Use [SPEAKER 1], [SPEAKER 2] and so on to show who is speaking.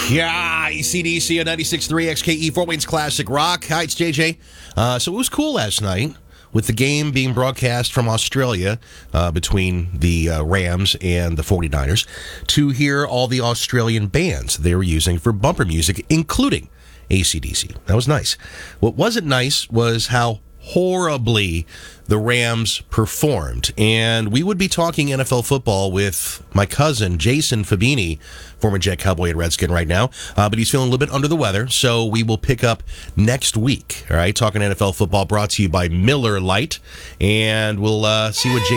[SPEAKER 1] Yeah, AC/DC on 96.3 XKE, Fort Wayne's Classic Rock. Hi, it's JJ. So it was cool last night with the game being broadcast from Australia between the Rams and the 49ers to hear all the Australian bands they were using for bumper music, including AC/DC. That was nice. What wasn't nice was how horribly the Rams performed. And we would be talking NFL football with my cousin, Jason Fabini, former Jet, Cowboy, and Redskin right now. But he's feeling a little bit under the weather, so we will pick up next week. All right, talking NFL football brought to you by Miller Lite. And we'll see what Jason